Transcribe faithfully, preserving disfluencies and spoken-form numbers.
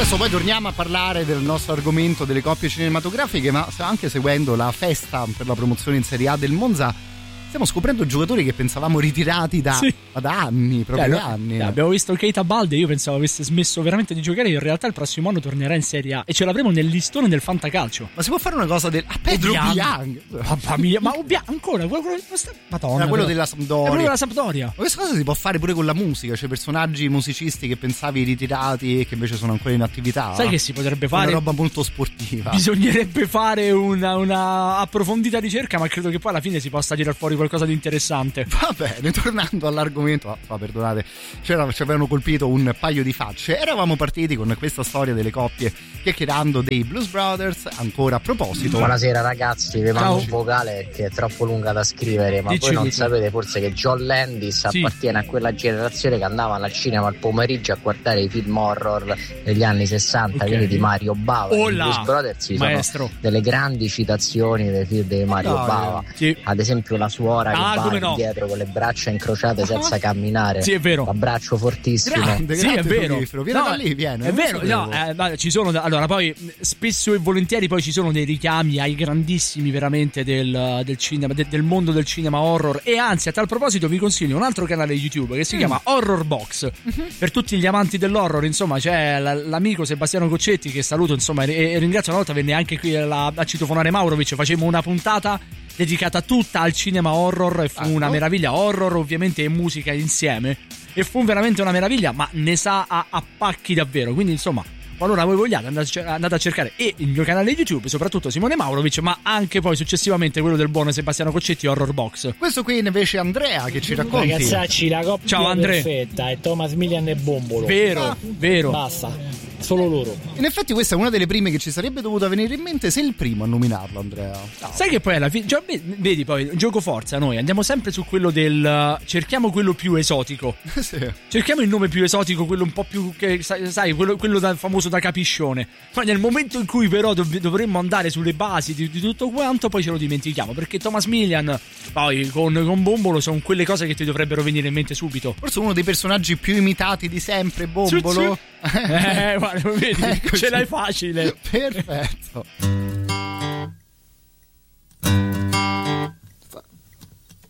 Adesso poi torniamo a parlare del nostro argomento delle coppie cinematografiche, ma anche seguendo la festa per la promozione in Serie A del Monza stiamo scoprendo giocatori che pensavamo ritirati da, sì. da anni, proprio eh, da no, anni. Eh, abbiamo visto Keita Balde, io pensavo avesse smesso veramente di giocare, in realtà il prossimo anno tornerà in Serie A e ce l'avremo nel listone del Fantacalcio. Ma si può fare una cosa del... Ah, Pedro Biang! Mamma mia, ma Biang, ancora? Quello, quello, Madonna, era quello però. della Sampdoria. È quello della Sampdoria. Ma questa cosa si può fare pure con la musica, cioè personaggi musicisti che pensavi ritirati e che invece sono ancora in attività. Sai che si potrebbe fare? Una roba molto sportiva. Bisognerebbe fare una, una approfondita ricerca, ma credo che poi alla fine si possa tirar fuori qualcosa di interessante. Va bene, tornando all'argomento, ah, oh, perdonate, c'era, ci avevano colpito un paio di facce. Eravamo partiti con questa storia delle coppie chiacchierando dei Blues Brothers. Ancora a proposito, buonasera ragazzi, vi mando un vocale che è troppo lunga da scrivere, ma dici, voi non dici. sapete forse che John Landis sì. appartiene a quella generazione che andavano al cinema al pomeriggio a guardare i film horror degli anni sessanta, okay. quindi di Mario Bava. I Blues Brothers ci sono delle grandi citazioni dei film di Mario no, Bava, sì. ad esempio la suora ah, che va no. dietro con le braccia incrociate senza camminare, sì è vero, l'abbraccio fortissimo, grande, sì grande è vero, viene no, da lì, viene, è vero, no, eh, ci sono, allora poi spesso e volentieri poi ci sono dei richiami ai grandissimi veramente del, del cinema, de, del mondo del cinema horror, e anzi a tal proposito vi consiglio un altro canale YouTube che si mm. chiama Horror Box, mm-hmm. per tutti gli amanti dell'horror, insomma c'è l'amico Sebastiano Coccetti che saluto insomma e, e ringrazio, una volta venne anche qui alla, a citofonare Maurovic, facemmo una puntata dedicata tutta al cinema horror e fu ah, una no? meraviglia, horror ovviamente e musica insieme, e fu veramente una meraviglia, ma ne sa a, a pacchi davvero, quindi insomma qualora voi vogliate andate a cercare e il mio canale YouTube, soprattutto Simone Maurovic, ma anche poi successivamente quello del buon Sebastiano Coccetti, Horror Box. Questo qui invece è Andrea che ci racconti. Ragazzacci, la coppia Ciao, Andrea. perfetta è Thomas Milian e Bombolo. Vero, ah, vero. Basta, solo loro. In effetti questa è una delle prime che ci sarebbe dovuta venire in mente, sei il primo a nominarlo, Andrea. No. Sai che poi alla fine, cioè, vedi poi, gioco forza, noi andiamo sempre su quello del cerchiamo quello più esotico. Sì. Cerchiamo il nome più esotico, quello un po' più che sai, quello, quello da, famoso da capiscione. Poi nel momento in cui però dov- dovremmo andare sulle basi di, di tutto quanto, poi ce lo dimentichiamo, perché Thomas Milian poi con, con Bombolo sono quelle cose che ti dovrebbero venire in mente subito. Forse uno dei personaggi più imitati di sempre, Bombolo. Sì, sì. eh, guarda, vedi, eccoci. Ce l'hai facile. Perfetto.